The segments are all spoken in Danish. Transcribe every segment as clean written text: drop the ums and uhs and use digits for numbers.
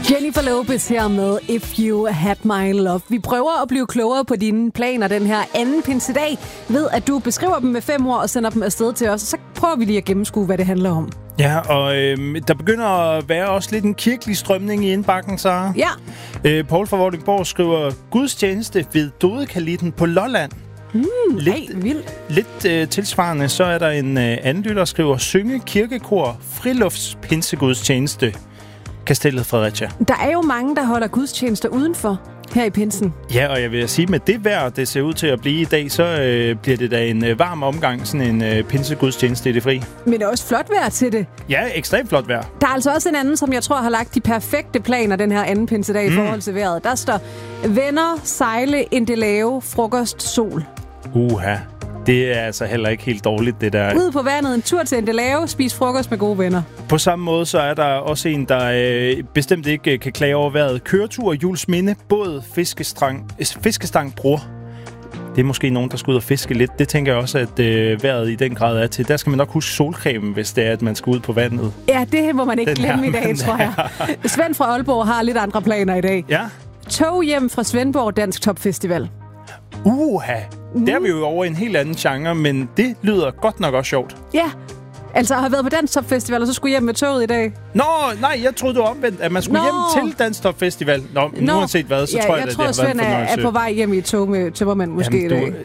Jennifer Lopez her med If You Had My Love. Vi prøver at blive klogere på dine planer den her anden pinsedag, ved at du beskriver dem med 5 ord og sender dem afsted til os. Og så prøver vi lige at gennemskue, hvad det handler om. Ja, og der begynder at være også lidt en kirkelig strømning i indbakken, Sara. Ja. Poul fra Vordingborg skriver, gudstjeneste ved Dodekalitten på Lolland. Lidt tilsvarende, så er der en anden lytter, der skriver, synge kirkekor, friluftspinsegudstjeneste, Kastellet Fredericia. Der er jo mange, der holder gudstjenester udenfor her i pinsen. Ja, og jeg vil sige, med det vejr, det ser ud til at blive i dag, så bliver det da en varm omgang, sådan en pinsegudstjeneste i det fri. Men det er også flot vejr til det. Ja, ekstremt flot vejr. Der er altså også en anden, som jeg tror har lagt de perfekte planer den her anden pinsedag i forhold til vejret. Der står venner, sejle, endelave, frokost, sol. Uha. Det er altså heller ikke helt dårligt, det der. Ude på vandet, en tur til Endelave, spis frokost med gode venner. På samme måde, så er der også en, der bestemt ikke kan klage over vejret. Køretur, Juelsminde, båd, fiskestang, bror. Det er måske nogen, der skal ud og fiske lidt. Det tænker jeg også, at vejret i den grad er til. Der skal man nok huske solcremen, hvis det er, at man skal ud på vandet. Ja, det må man ikke glemme i dag, tror jeg. Svend fra Aalborg har lidt andre planer i dag. Ja. Tog hjem fra Svendborg Dansk Topfestival. Uha! Der er vi jo over en helt anden genre, men det lyder godt nok også sjovt. Ja, altså har været på Dansk Topfestival, og så skulle hjem med toget i dag. Nå, nej, jeg troede, du var omvendt, at man skulle hjem til Dansk Topfestival. Nå, uanset hvad, så tror jeg, at det har været en fornøjelse. Jeg tror, Svend er på vej hjem i et tog med tømmermand måske i dag.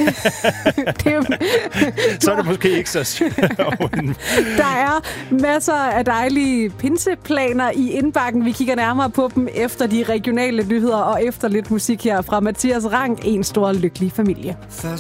Så er det måske ikke så sjovt. Der er masser af dejlige pinseplaner i indbakken. Vi kigger nærmere på dem efter de regionale nyheder og efter lidt musik her fra Mathias Rank, En stor lykkelig familie.